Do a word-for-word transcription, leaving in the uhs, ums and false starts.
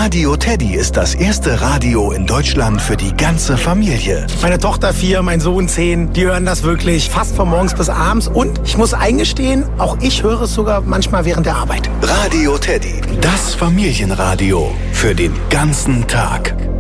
Radio Teddy ist das erste Radio in Deutschland für die ganze Familie. Meine Tochter vier, mein Sohn zehn, die hören das wirklich fast von morgens bis abends. Und ich muss eingestehen, auch ich höre es sogar manchmal während der Arbeit. Radio Teddy, das Familienradio für den ganzen Tag.